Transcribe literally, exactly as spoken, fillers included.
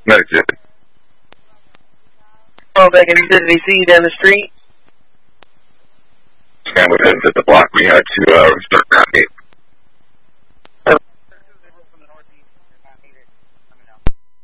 Medic two. Oh, back in did he see you down the street? And we didn't hit the block. We had to uh, restart that gate.